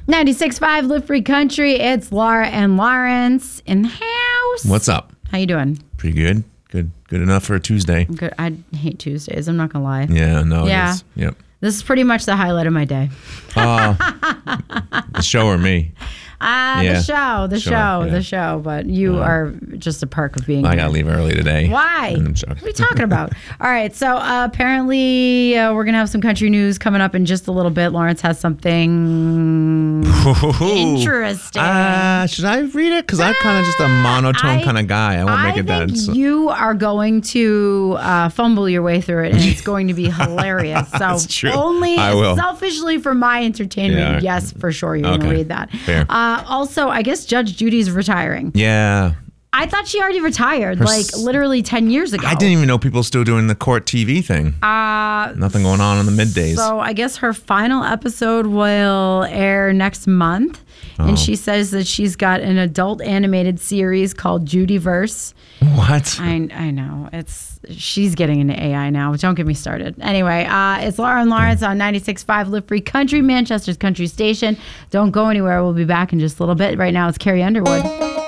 96.5 Live Free Country. It's Laura and Lawrence in the house. What's up? How you doing? Pretty good. Good enough for a Tuesday. Good. I hate Tuesdays. I'm not gonna lie. Yeah, no, Yeah. it is. Yep. This is pretty much the highlight of my day. The show or me? The show. Yeah. The show. But you are just a perk of being I here. gotta leave early today. Why? I'm What joking. are you talking about? All right. So apparently we're going to have some country news coming up in just a little bit. Lawrence has something interesting. Should I read it? Because I'm kind of just a monotone kind of guy. I won't make it that. I think you are going to fumble your way through it, and it's going to be hilarious. So That's true. only I will. selfishly for my entertainment, yes, for sure, you're going to read that. Fair. Also, I guess Judge Judy's retiring. Yeah. I thought she already retired, literally 10 years ago. I didn't even know people still doing the court TV thing. Nothing going on in the middays. So I guess her final episode will air next month. And she says that she's got an adult animated series called Judyverse. What? I know. She's getting into AI now, but don't get me started. Anyway, it's Laura and Lawrence on 96.5 Live Free Country, Manchester's country station. Don't go anywhere. We'll be back in just a little bit. Right now, it's Carrie Underwood.